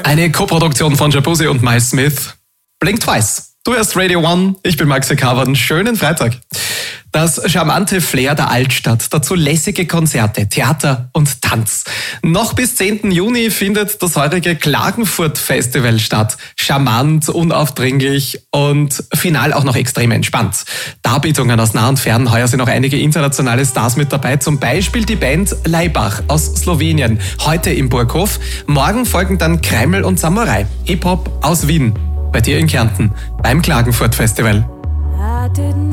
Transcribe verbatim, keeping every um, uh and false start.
Eine Koproduktion von Jacuzzi und Miles Smith. Blink Twice. Du hörst Radio One, ich bin Maxi Kavan. Schönen Freitag. Das charmante Flair der Altstadt, dazu lässige Konzerte, Theater und Tanz. Noch bis zehnten Juni findet das heurige Klagenfurt-Festival statt. Charmant, unaufdringlich und final auch noch extrem entspannt. Darbietungen aus nah und fern, heuer sind auch einige internationale Stars mit dabei, zum Beispiel die Band Laibach aus Slowenien, heute im Burghof. Morgen folgen dann Kreimel und Samurai, Hip-Hop aus Wien, bei dir in Kärnten, beim Klagenfurt-Festival. I didn't